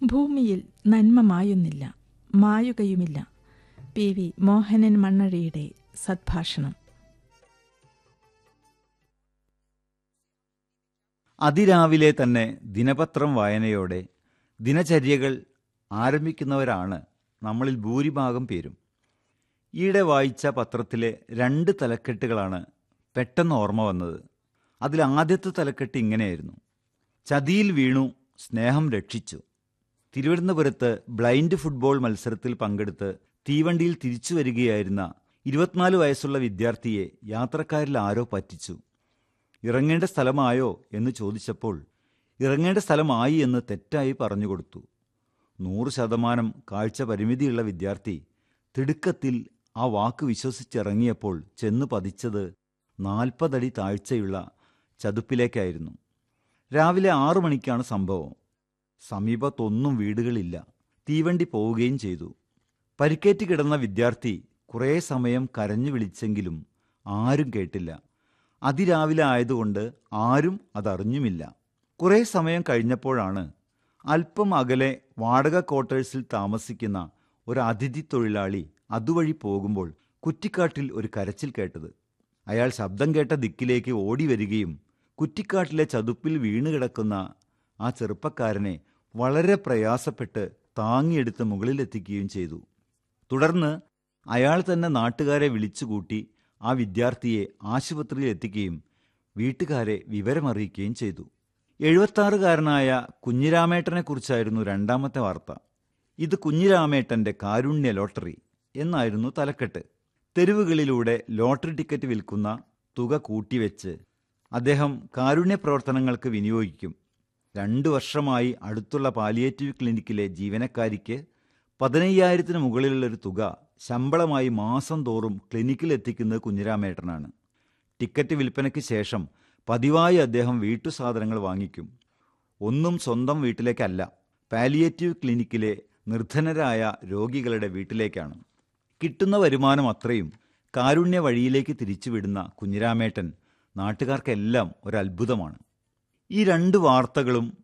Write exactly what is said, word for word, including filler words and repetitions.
ഭൂമിയിൽ നന്മ മായുന്നില്ല, മായുകയുമില്ല. P V Mohanan മണ്ണഴിയുടെ സദ്ഭാഷണം. അതിരാവിലെ തന്നെ ദിനപത്രം വായനയോടെ ദിനചര്യകൾ ആരംഭിക്കുന്നവരാണ് നമ്മളിൽ ഭൂരിഭാഗം പേരും. ഈയിടെ വായിച്ച പത്രത്തിലെ രണ്ട് തലക്കെട്ടുകളാണ് പെട്ടെന്ന് ഓർമ്മ വന്നത്. അതിൽ ആദ്യത്തെ തലക്കെട്ട് ഇങ്ങനെയായിരുന്നു: ചതിയിൽ വീണു, സ്നേഹം രക്ഷിച്ചു. തിരുവനന്തപുരത്ത് ബ്ലൈൻഡ് ഫുട്ബോൾ മത്സരത്തിൽ പങ്കെടുത്ത് തീവണ്ടിയിൽ തിരിച്ചു വരികയായിരുന്ന ഇരുപത്തിനാല് വയസ്സുള്ള വിദ്യാർത്ഥിയെ യാത്രക്കാരിൽ ആരോ പറ്റിച്ചു. ഇറങ്ങേണ്ട സ്ഥലമായോ എന്ന് ചോദിച്ചപ്പോൾ ഇറങ്ങേണ്ട സ്ഥലമായി എന്ന് തെറ്റായി പറഞ്ഞുകൊടുത്തു. നൂറ് ശതമാനം കാഴ്ച പരിമിതിയുള്ള വിദ്യാർത്ഥി തിടുക്കത്തിൽ ആ വാക്ക് വിശ്വസിച്ചിറങ്ങിയപ്പോൾ ചെന്ന് പതിച്ചത് നാൽപ്പതടി താഴ്ചയുള്ള ചതുപ്പിലേക്കായിരുന്നു. രാവിലെ ആറു മണിക്കാണ് സംഭവം. സമീപത്തൊന്നും വീടുകളില്ല. തീവണ്ടി പോവുകയും ചെയ്തു. പരിക്കേറ്റ് കിടന്ന വിദ്യാർത്ഥി കുറേ സമയം കരഞ്ഞു വിളിച്ചെങ്കിലും ആരും കേട്ടില്ല. അതിരാവിലെ ആയതുകൊണ്ട് ആരും അതറിഞ്ഞുമില്ല. കുറേ സമയം കഴിഞ്ഞപ്പോഴാണ് അല്പം അകലെ വാടക ക്വാർട്ടേഴ്സിൽ താമസിക്കുന്ന ഒരു അതിഥി തൊഴിലാളി അതുവഴി പോകുമ്പോൾ കുറ്റിക്കാട്ടിൽ ഒരു കരച്ചിൽ കേട്ടത്. അയാൾ ശബ്ദം കേട്ട ദിക്കിലേക്ക് ഓടി വരികയും കുറ്റിക്കാട്ടിലെ ചതുപ്പിൽ വീണുകിടക്കുന്ന ആ ചെറുപ്പക്കാരനെ വളരെ പ്രയാസപ്പെട്ട് താങ്ങിയെടുത്ത് മുകളിലെത്തിക്കുകയും ചെയ്തു. തുടർന്ന് അയാൾ തന്നെ നാട്ടുകാരെ വിളിച്ചുകൂട്ടി ആ വിദ്യാർത്ഥിയെ ആശുപത്രിയിൽ എത്തിക്കുകയും വീട്ടുകാരെ വിവരമറിയിക്കുകയും ചെയ്തു. എഴുപത്താറുകാരനായ കുഞ്ഞിരാമേട്ടനെക്കുറിച്ചായിരുന്നു രണ്ടാമത്തെ വാർത്ത. ഇത് കുഞ്ഞിരാമേട്ടൻ്റെ കാരുണ്യ ലോട്ടറി എന്നായിരുന്നു തലക്കെട്ട്. തെരുവുകളിലൂടെ ലോട്ടറി ടിക്കറ്റ് വിൽക്കുന്ന തുക കൂട്ടിവെച്ച് അദ്ദേഹം കാരുണ്യ പ്രവർത്തനങ്ങൾക്ക് വിനിയോഗിക്കും. രണ്ടു വർഷമായി അടുത്തുള്ള പാലിയേറ്റീവ് ക്ലിനിക്കിലെ ജീവനക്കാരിക്ക് പതിനയ്യായിരത്തിന് മുകളിലുള്ളൊരു തുക ശമ്പളമായി മാസം തോറും ക്ലിനിക്കിലെത്തിക്കുന്നത് കുഞ്ഞിരാമേട്ടനാണ്. ടിക്കറ്റ് വിൽപ്പനയ്ക്ക് ശേഷം പതിവായി അദ്ദേഹം വീട്ടുസാധനങ്ങൾ വാങ്ങിക്കും. ഒന്നും സ്വന്തം വീട്ടിലേക്കല്ല, പാലിയേറ്റീവ് ക്ലിനിക്കിലെ നിർധനരായ രോഗികളുടെ വീട്ടിലേക്കാണ്. കിട്ടുന്ന വരുമാനം അത്രയും കാരുണ്യ വഴിയിലേക്ക് തിരിച്ചുവിടുന്ന കുഞ്ഞിരാമേട്ടൻ നാട്ടുകാർക്കെല്ലാം ഒരത്ഭുതമാണ്. ഈ രണ്ട് വാർത്തകളും